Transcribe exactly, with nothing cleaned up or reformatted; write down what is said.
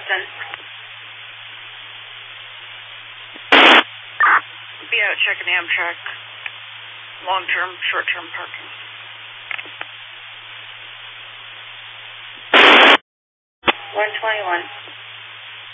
Houston. Be out checking the Amtrak. Long-term, short-term parking. one twenty-one.